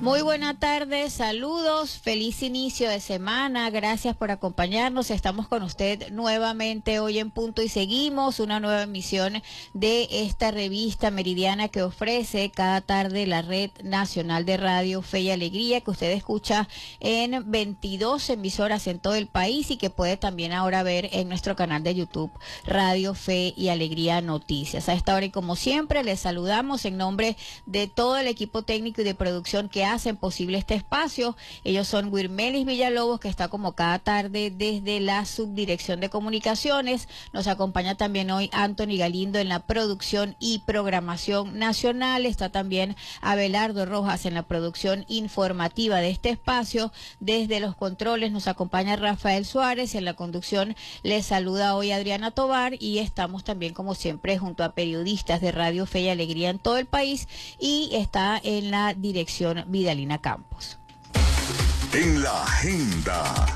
Muy buena tarde, saludos, feliz inicio de semana, gracias por acompañarnos, estamos con usted nuevamente hoy en Punto y seguimos una nueva emisión de esta revista meridiana que ofrece cada tarde la Red Nacional de Radio Fe y Alegría, que usted escucha en 22 emisoras en todo el país y que puede también ahora ver en nuestro canal de YouTube Radio Fe y Alegría Noticias. A esta hora y como siempre les saludamos en nombre de todo el equipo técnico y de producción que hacen posible este espacio. Ellos son Wirmelis Villalobos, que está como cada tarde desde la Subdirección de Comunicaciones. Nos acompaña también hoy Anthony Galindo en la producción y programación nacional. Está también Abelardo Rojas en la producción informativa de este espacio. Desde los controles nos acompaña Rafael Suárez. En la conducción les saluda hoy Adriana Tovar y estamos también como siempre junto a periodistas de Radio Fe y Alegría en todo el país, y está en la dirección Vidalina Campos. En la agenda.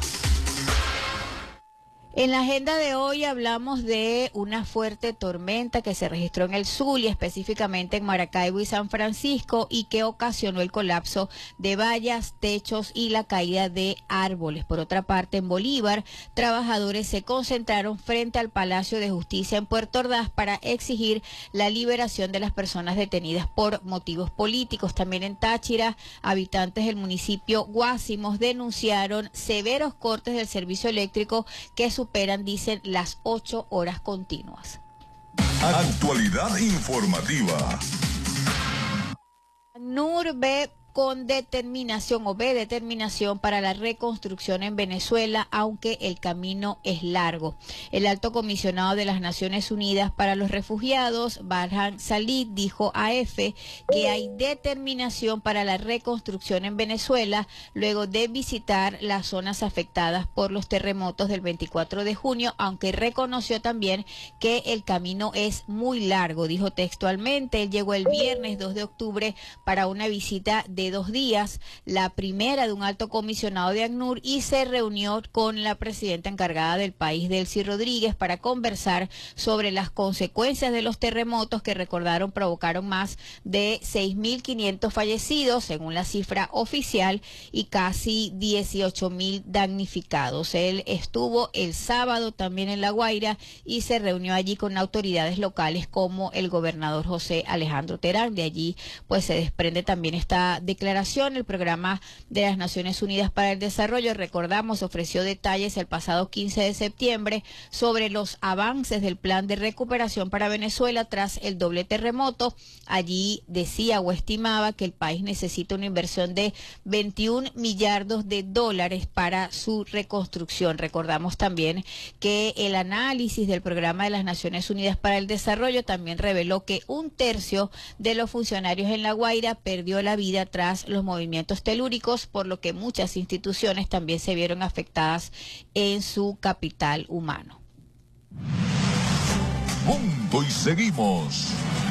En la agenda de hoy hablamos de una fuerte tormenta que se registró en el Zulia, específicamente en Maracaibo y San Francisco, y que ocasionó el colapso de vallas, techos y la caída de árboles. Por otra parte, en Bolívar, trabajadores se concentraron frente al Palacio de Justicia en Puerto Ordaz para exigir la liberación de las personas detenidas por motivos políticos. También en Táchira, habitantes del municipio Guásimos denunciaron severos cortes del servicio eléctrico que superan, dicen, las 8 horas continuas. Actualidad informativa. ACNUR ve con determinación o ve determinación para la reconstrucción en Venezuela, aunque el camino es largo. El alto comisionado de las Naciones Unidas para los Refugiados, Barhan Salih, dijo a EFE que hay determinación para la reconstrucción en Venezuela luego de visitar las zonas afectadas por los terremotos del 24 de junio, aunque reconoció también que el camino es muy largo. Dijo textualmente, él llegó el viernes 2 de octubre para una visita de 2 días, la primera de un alto comisionado de ACNUR, y se reunió con la presidenta encargada del país, Delcy Rodríguez, para conversar sobre las consecuencias de los terremotos que, recordaron, provocaron más de 6.500 fallecidos, según la cifra oficial, y casi 18.000 damnificados. Él estuvo el sábado también en La Guaira y se reunió allí con autoridades locales como el gobernador José Alejandro Terán. De allí pues se desprende también esta declaración. El Programa de las Naciones Unidas para el Desarrollo, recordamos, ofreció detalles el pasado 15 de septiembre sobre los avances del plan de recuperación para Venezuela tras el doble terremoto. Allí decía o estimaba que el país necesita una inversión de 21 millardos de dólares para su reconstrucción. Recordamos también que el análisis del Programa de las Naciones Unidas para el Desarrollo también reveló que 1/3 de los funcionarios en La Guaira perdió la vida tras los movimientos telúricos, por lo que muchas instituciones también se vieron afectadas en su capital humano. Punto y seguimos.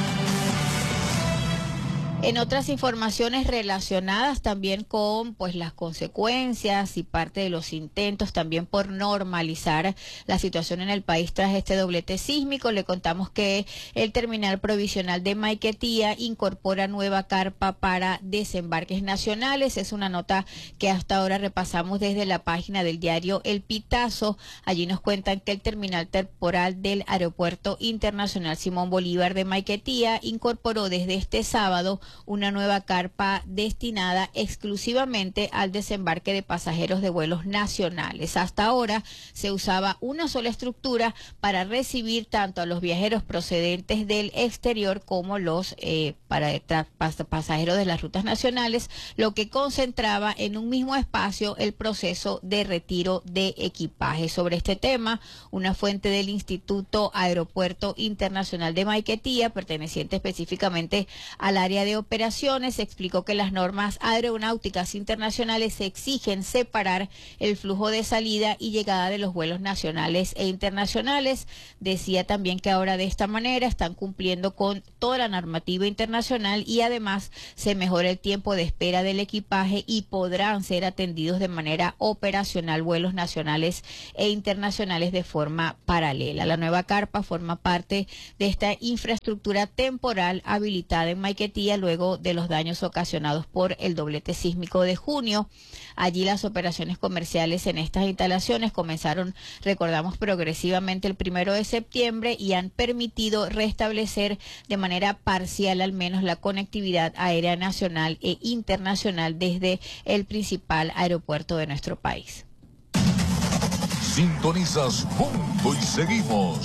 En otras informaciones relacionadas también con pues las consecuencias y parte de los intentos también por normalizar la situación en el país tras este doblete sísmico, le contamos que el terminal provisional de Maiquetía incorpora nueva carpa para desembarques nacionales. Es una nota que hasta ahora repasamos desde la página del diario El Pitazo. Allí nos cuentan que el terminal temporal del Aeropuerto Internacional Simón Bolívar de Maiquetía incorporó desde este sábado una nueva carpa destinada exclusivamente al desembarque de pasajeros de vuelos nacionales. Hasta ahora se usaba una sola estructura para recibir tanto a los viajeros procedentes del exterior como los pasajeros de las rutas nacionales, lo que concentraba en un mismo espacio el proceso de retiro de equipaje. Sobre este tema, una fuente del Instituto Aeropuerto Internacional de Maiquetía, perteneciente específicamente al área de operaciones, explicó que las normas aeronáuticas internacionales exigen separar el flujo de salida y llegada de los vuelos nacionales e internacionales. Decía también que ahora de esta manera están cumpliendo con toda la normativa internacional y además se mejora el tiempo de espera del equipaje y podrán ser atendidos de manera operacional vuelos nacionales e internacionales de forma paralela. La nueva carpa forma parte de esta infraestructura temporal habilitada en Maiquetía luego luego de los daños ocasionados por el doblete sísmico de junio. Allí las operaciones comerciales en estas instalaciones comenzaron, recordamos, progresivamente el 1 de septiembre y han permitido restablecer de manera parcial al menos la conectividad aérea nacional e internacional desde el principal aeropuerto de nuestro país. Sintonizas Punto y Seguimos.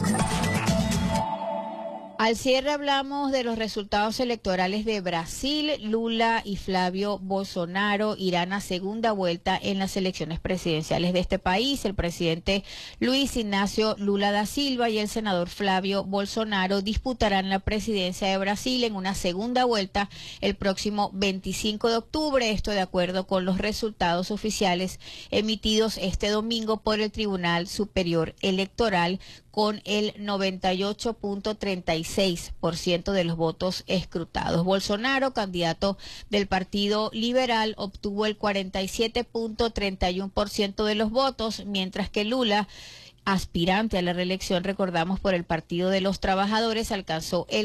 Al cierre hablamos de los resultados electorales de Brasil. Lula y Flavio Bolsonaro irán a segunda vuelta en las elecciones presidenciales de este país. El presidente Luis Ignacio Lula da Silva y el senador Flavio Bolsonaro disputarán la presidencia de Brasil en una segunda vuelta el próximo 25 de octubre. Esto de acuerdo con los resultados oficiales emitidos este domingo por el Tribunal Superior Electoral, con el 98.36% de los votos escrutados. Bolsonaro, candidato del Partido Liberal, obtuvo el 47.31% de los votos, mientras que Lula, aspirante a la reelección, recordamos, por el Partido de los Trabajadores, alcanzó el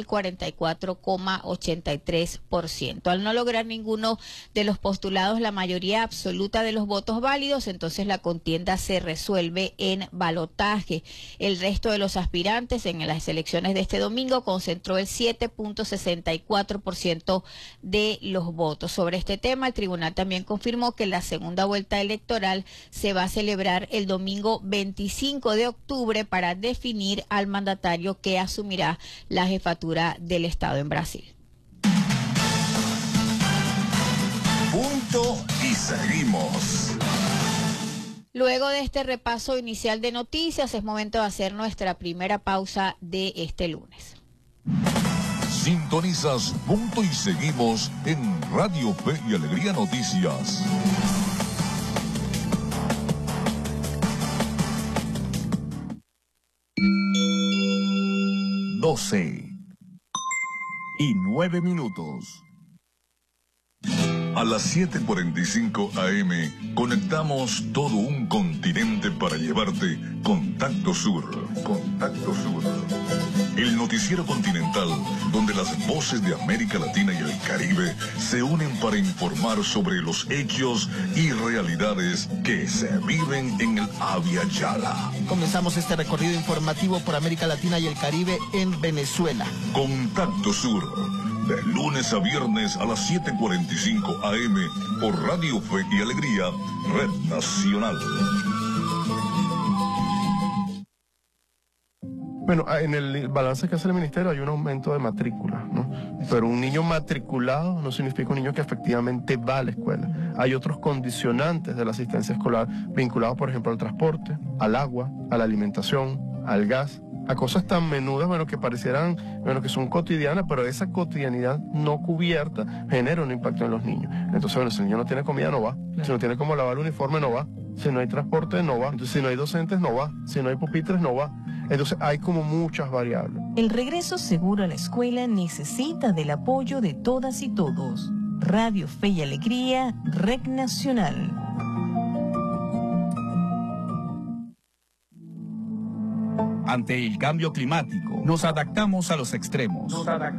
44,83%. Al no lograr ninguno de los postulados la mayoría absoluta de los votos válidos, entonces la contienda se resuelve en balotaje. El resto de los aspirantes en las elecciones de este domingo concentró el 7.64% de los votos. Sobre este tema, el tribunal también confirmó que la segunda vuelta electoral se va a celebrar el domingo 25 de octubre para definir al mandatario que asumirá la jefatura del Estado en Brasil. Punto y Seguimos. Luego de este repaso inicial de noticias, es momento de hacer nuestra primera pausa de este lunes. Sintonizas Punto y Seguimos en Radio Fe y Alegría Noticias. 12:09. A las 7:45 AM conectamos todo un continente para llevarte Contacto Sur. Contacto Sur. El noticiero continental donde las voces de América Latina y el Caribe se unen para informar sobre los hechos y realidades que se viven en el Abya Yala. Comenzamos este recorrido informativo por América Latina y el Caribe en Venezuela. Contacto Sur. De lunes a viernes a las 7:45 AM por Radio Fe y Alegría, Red Nacional. Bueno, en el balance que hace el ministerio hay un aumento de matrículas, ¿no? Pero un niño matriculado no significa un niño que efectivamente va a la escuela. Hay otros condicionantes de la asistencia escolar vinculados, por ejemplo, al transporte, al agua, a la alimentación, al gas, a cosas tan menudas, bueno, que parecieran, bueno, que son cotidianas, pero esa cotidianidad no cubierta genera un impacto en los niños. Entonces, bueno, si el niño no tiene comida, no va. Claro. Si no tiene cómo lavar el uniforme, no va. Si no hay transporte, no va. Entonces, si no hay docentes, no va. Si no hay pupitres, no va. Entonces, hay como muchas variables. El regreso seguro a la escuela necesita del apoyo de todas y todos. Radio Fe y Alegría, Red Nacional. Ante el cambio climático, nos adaptamos a los extremos.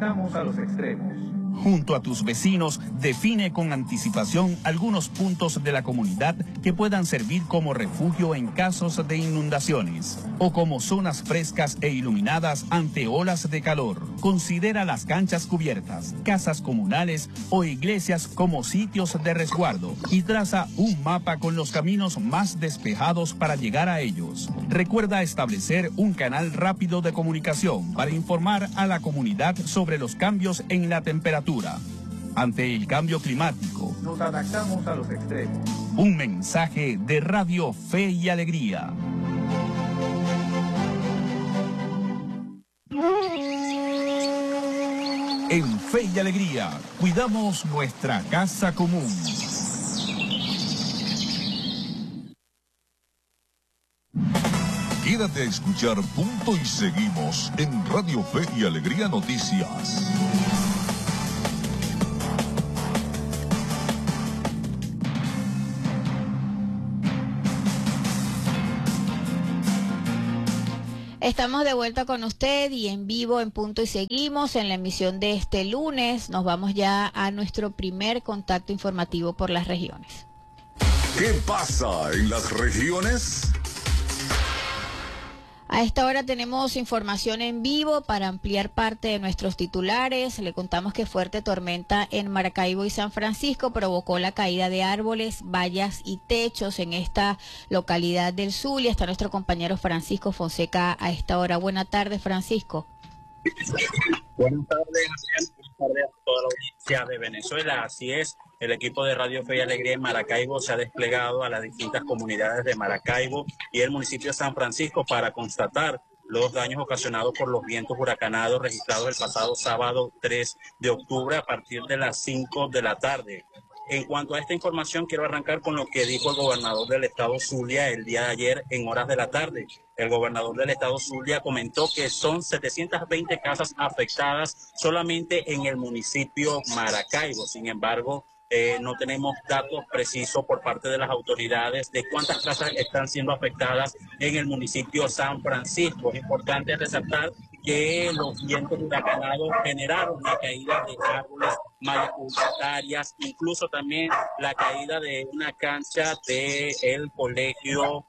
Junto a tus vecinos, define con anticipación algunos puntos de la comunidad que puedan servir como refugio en casos de inundaciones o como zonas frescas e iluminadas ante olas de calor. Considera las canchas cubiertas, casas comunales o iglesias como sitios de resguardo y traza un mapa con los caminos más despejados para llegar a ellos. Recuerda establecer un canal rápido de comunicación para informar a la comunidad sobre los cambios en la temperatura. Ante el cambio climático, nos adaptamos a los extremos. Un mensaje de Radio Fe y Alegría. En Fe y Alegría, cuidamos nuestra casa común. Quédate a escuchar Punto y Seguimos en Radio Fe y Alegría Noticias. Estamos de vuelta con usted y en vivo, en punto y seguimos en la emisión de este lunes. Nos vamos ya a nuestro primer contacto informativo por las regiones. ¿Qué pasa en las regiones? A esta hora tenemos información en vivo para ampliar parte de nuestros titulares. Le contamos que fuerte tormenta en Maracaibo y San Francisco provocó la caída de árboles, vallas y techos en esta localidad del Zulia. Está nuestro compañero Francisco Fonseca a esta hora. Buenas tardes, Francisco. Buenas tardes a toda la audiencia de Venezuela. Así es, el equipo de Radio Fe y Alegría en Maracaibo se ha desplegado a las distintas comunidades de Maracaibo y el municipio de San Francisco para constatar los daños ocasionados por los vientos huracanados registrados el pasado sábado 3 de octubre a partir de las 5 de la tarde. En cuanto a esta información, quiero arrancar con lo que dijo el gobernador del estado Zulia el día de ayer en horas de la tarde. El gobernador del estado Zulia comentó que son 720 casas afectadas solamente en el municipio Maracaibo. Sin embargo, no tenemos datos precisos por parte de las autoridades de cuántas casas están siendo afectadas en el municipio San Francisco. Es importante resaltar que los vientos huracanados generaron la caída de árboles, mallas publicitarias, incluso también la caída de una cancha del colegio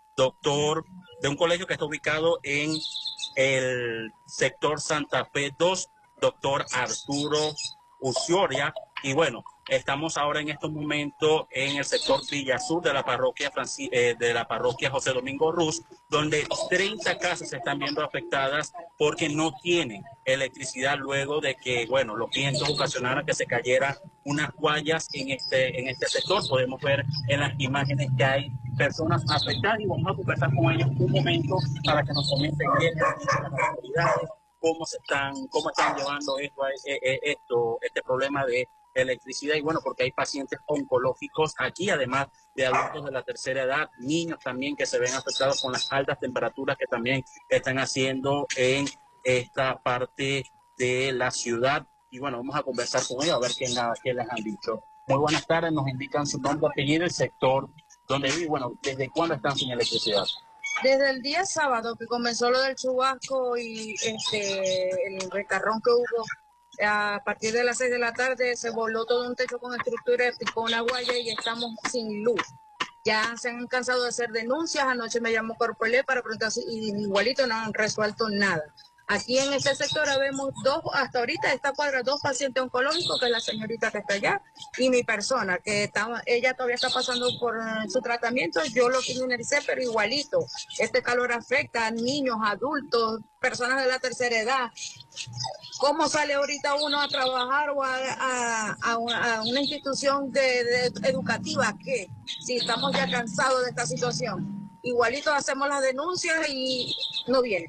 de un colegio que está ubicado en el sector Santa Fe 2, doctor Arturo Ucioria. Y bueno, estamos ahora en estos momentos en el sector Villa Sur de la parroquia José Domingo Ruz, donde 30 casas se están viendo afectadas porque no tienen electricidad luego de que, bueno, los vientos ocasionaron que se cayeran unas vallas en este sector. Podemos ver en las imágenes que hay personas afectadas y vamos a conversar con ellos un momento para que nos comenten bien las autoridades, cómo están llevando este problema de electricidad. Y bueno, porque hay pacientes oncológicos aquí, además de adultos de la tercera edad, niños también que se ven afectados con las altas temperaturas que también están haciendo en esta parte de la ciudad. Y bueno, vamos a conversar con ellos a ver qué les han dicho. Muy buenas tardes, nos indican su nombre, apellido, el sector donde vive. Bueno, ¿desde cuándo están sin electricidad? Desde el día sábado que comenzó lo del chubasco y el recarrón que hubo, a partir de las 6 de la tarde se voló todo un techo con estructura, picó una guaya y estamos sin luz. Ya se han cansado de hacer denuncias. Anoche me llamó Corpolé para preguntar y igualito no han resuelto nada. Aquí en este sector vemos hasta ahorita esta cuadra, 2 pacientes oncológicos, que es la señorita que está allá, y mi persona, ella todavía está pasando por su tratamiento. Yo lo finalicé, pero igualito. Este calor afecta a niños, adultos, personas de la tercera edad. ¿Cómo sale ahorita uno a trabajar o a una institución educativa? ¿Qué? Si estamos ya cansados de esta situación. Igualito hacemos las denuncias y no vienen.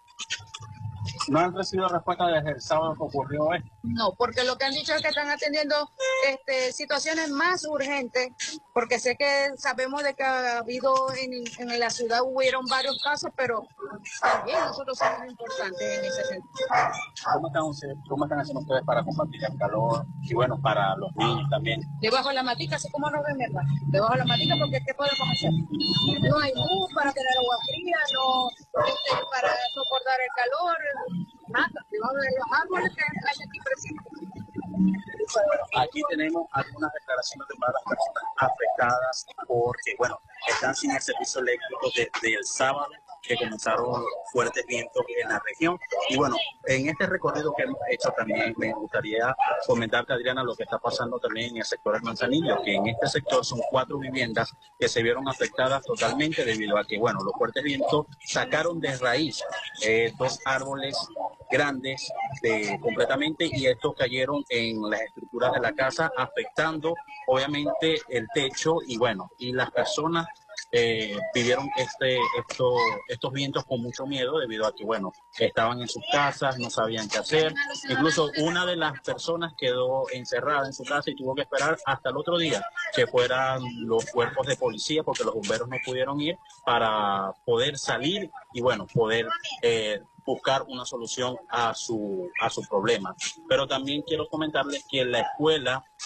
¿No han recibido respuesta desde el sábado que ocurrió esto? No, porque lo que han dicho es que están atendiendo situaciones más urgentes, porque sabemos de que ha habido en la ciudad hubieron varios casos, pero también nosotros somos importantes en ese sentido. ¿Cómo están haciendo ustedes para combatir el calor y bueno, para los niños también? Debajo de la matica, así como nos ven, ¿verdad? Debajo de la matica, porque ¿qué podemos hacer? No hay luz para tener agua fría, no para soportar el calor, nada, debajo de los árboles que hay aquí presentes. Aquí tenemos algunas declaraciones de las personas afectadas porque, bueno, están sin el servicio eléctrico desde el sábado que comenzaron fuertes vientos en la región. Y bueno, en este recorrido que hemos hecho también me gustaría comentarte, Adriana, lo que está pasando también en el sector del Manzanillo, que en este sector son 4 viviendas que se vieron afectadas totalmente debido a que, bueno, los fuertes vientos sacaron de raíz 2 árboles grandes completamente y estos cayeron en las estructuras de la casa, afectando obviamente el techo y bueno, y las personas vivieron estos vientos con mucho miedo debido a que, bueno, estaban en sus casas, no sabían qué hacer. Incluso una de las personas quedó encerrada en su casa y tuvo que esperar hasta el otro día que fueran los cuerpos de policía porque los bomberos no pudieron ir para poder salir y, bueno, poder buscar una solución a su problema. Pero también quiero comentarles que la escuela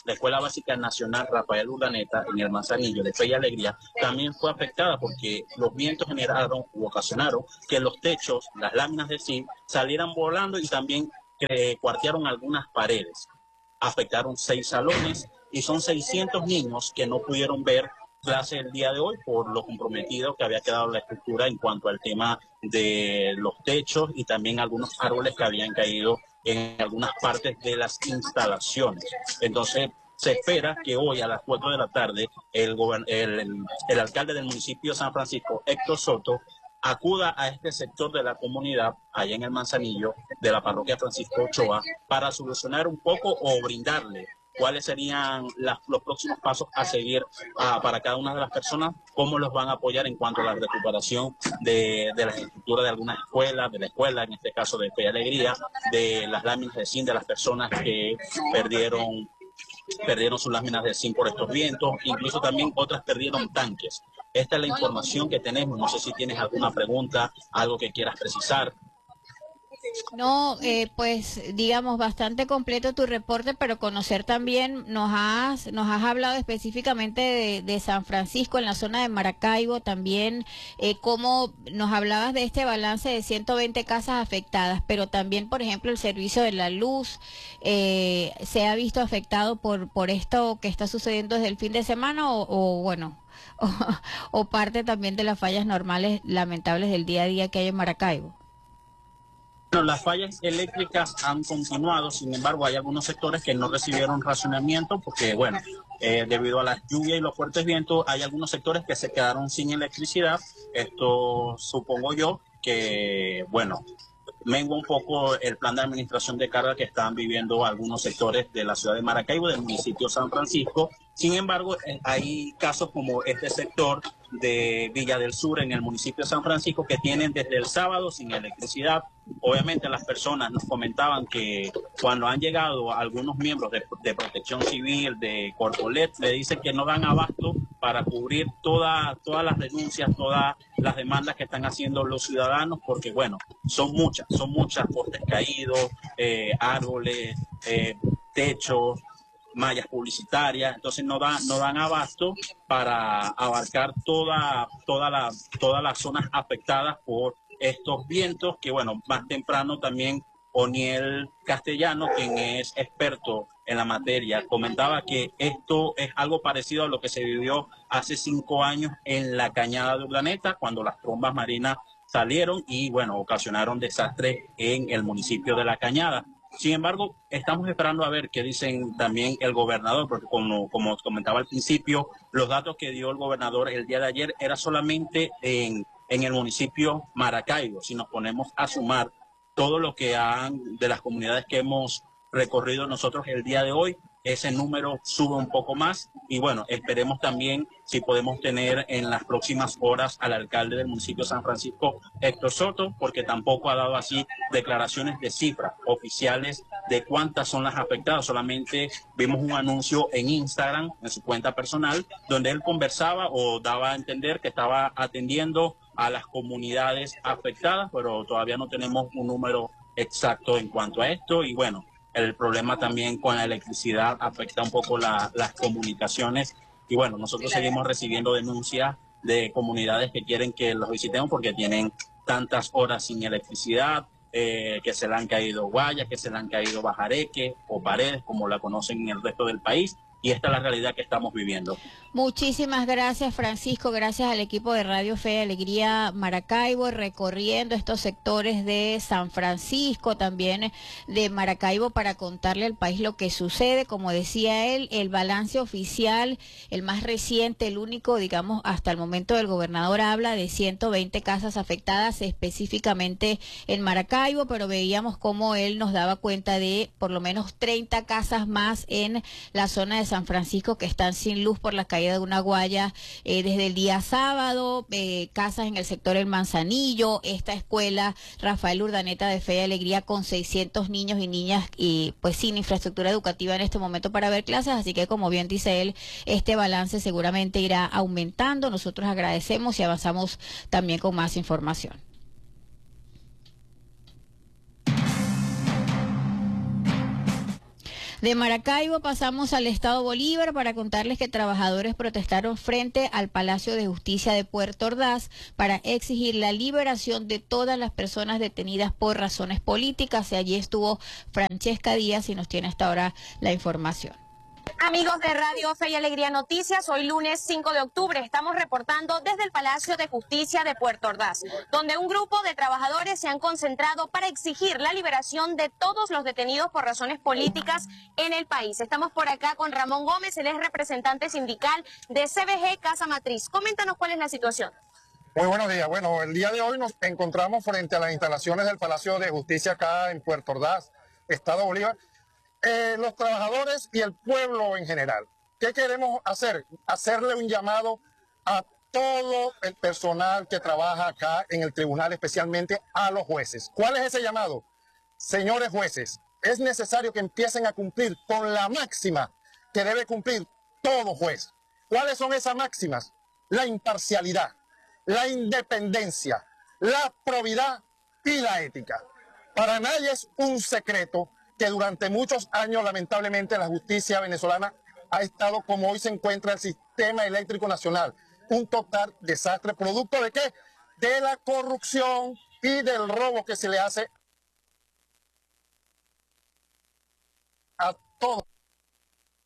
la Escuela Básica Nacional Rafael Urdaneta en el Manzanillo de Fe y Alegría también fue afectada porque los vientos generaron u ocasionaron que los techos, las láminas de zinc salieran volando y también cuartearon algunas paredes. Afectaron 6 salones y son 600 niños que no pudieron ver clase el día de hoy por lo comprometido que había quedado la estructura en cuanto al tema de los techos y también algunos árboles que habían caído en algunas partes de las instalaciones. Entonces, se espera que hoy a las 4 de la tarde el alcalde del municipio de San Francisco, Héctor Soto, acuda a este sector de la comunidad, allá en el Manzanillo, de la parroquia Francisco Ochoa, para solucionar un poco o brindarle cuáles serían los próximos pasos a seguir para cada una de las personas, cómo los van a apoyar en cuanto a la recuperación de la estructura de algunas escuelas, de la escuela, en este caso de Fe y Alegría, de las láminas de zinc de las personas que perdieron sus láminas de zinc por estos vientos, incluso también otras perdieron tanques. Esta es la información que tenemos. No sé si tienes alguna pregunta, algo que quieras precisar. No, pues digamos bastante completo tu reporte, pero conocer también, nos has hablado específicamente de San Francisco, en la zona de Maracaibo, también cómo nos hablabas de este balance de 120 casas afectadas, pero también, por ejemplo, el servicio de la luz se ha visto afectado por esto que está sucediendo desde el fin de semana o parte también de las fallas normales lamentables del día a día que hay en Maracaibo. Bueno, las fallas eléctricas han continuado, sin embargo hay algunos sectores que no recibieron racionamiento porque, bueno, debido a las lluvias y los fuertes vientos, hay algunos sectores que se quedaron sin electricidad. Esto supongo yo que, bueno, mengua un poco el plan de administración de carga que están viviendo algunos sectores de la ciudad de Maracaibo, del municipio de San Francisco. Sin embargo, hay casos como este sector de Villa del Sur en el municipio de San Francisco que tienen desde el sábado sin electricidad. Obviamente las personas nos comentaban que cuando han llegado algunos miembros de Protección Civil, de Corpolet, le dicen que no dan abasto para cubrir todas las denuncias, todas las demandas que están haciendo los ciudadanos, porque bueno, son muchas, postes caídos, árboles, techos, mallas publicitarias, entonces no dan abasto para abarcar todas las zonas afectadas por estos vientos, que bueno, más temprano también Oniel Castellano, quien es experto en la materia, comentaba que esto es algo parecido a lo que se vivió hace 5 años en la Cañada de Urdaneta, cuando las trombas marinas salieron y bueno, ocasionaron desastres en el municipio de La Cañada. Sin embargo, estamos esperando a ver qué dicen también el gobernador, porque como comentaba al principio, los datos que dio el gobernador el día de ayer era solamente en el municipio Maracaibo. Si nos ponemos a sumar todo lo que de las comunidades que hemos recorrido nosotros el día de hoy, ese número sube un poco más y bueno, esperemos también si podemos tener en las próximas horas al alcalde del municipio de San Francisco, Héctor Soto, porque tampoco ha dado así declaraciones de cifras oficiales de cuántas son las afectadas. Solamente vimos un anuncio en Instagram, en su cuenta personal, donde él conversaba o daba a entender que estaba atendiendo a las comunidades afectadas, pero todavía no tenemos un número exacto en cuanto a esto y bueno, el problema también con la electricidad afecta un poco las comunicaciones y bueno, nosotros seguimos recibiendo denuncias de comunidades que quieren que los visitemos porque tienen tantas horas sin electricidad, que se le han caído guayas, que se le han caído bajareques o paredes, como la conocen en el resto del país. Y esta es la realidad que estamos viviendo. Muchísimas gracias, Francisco. Gracias al equipo de Radio Fe y Alegría Maracaibo, recorriendo estos sectores de San Francisco, también de Maracaibo, para contarle al país lo que sucede. Como decía él, el balance oficial, el más reciente, el único, digamos, hasta el momento del gobernador, habla de 120 casas afectadas específicamente en Maracaibo, pero veíamos cómo él nos daba cuenta de por lo menos 30 casas más en la zona de San Francisco que están sin luz por la caída de una guaya desde el día sábado, casas en el sector El Manzanillo, esta escuela Rafael Urdaneta de Fe y Alegría con 600 niños y niñas y pues sin infraestructura educativa en este momento para ver clases, así que como bien dice él, este balance seguramente irá aumentando. Nosotros agradecemos y avanzamos también con más información. De Maracaibo pasamos al estado Bolívar para contarles que trabajadores protestaron frente al Palacio de Justicia de Puerto Ordaz para exigir la liberación de todas las personas detenidas por razones políticas. Y allí estuvo Francesca Díaz y nos tiene hasta ahora la información. Amigos de Radio Fe y Alegría Noticias, hoy lunes 5 de octubre estamos reportando desde el Palacio de Justicia de Puerto Ordaz, donde un grupo de trabajadores se han concentrado para exigir la liberación de todos los detenidos por razones políticas en el país. Estamos por acá con Ramón Gómez, él es representante sindical de CBG Casa Matriz. Coméntanos cuál es la situación. Muy buenos días. Bueno, el día de hoy nos encontramos frente a las instalaciones del Palacio de Justicia acá en Puerto Ordaz, Estado Bolívar. Los trabajadores y el pueblo en general. ¿Qué queremos hacer? Hacerle un llamado a todo el personal que trabaja acá en el tribunal, especialmente a los jueces. ¿Cuál es ese llamado? Señores jueces, es necesario que empiecen a cumplir con la máxima que debe cumplir todo juez. ¿Cuáles son esas máximas? La imparcialidad, la independencia, la probidad y la ética. Para nadie es un secreto que durante muchos años, lamentablemente, la justicia venezolana ha estado como hoy se encuentra el sistema eléctrico nacional. Un total desastre. ¿Producto de qué? De la corrupción y del robo que se le hace a todos.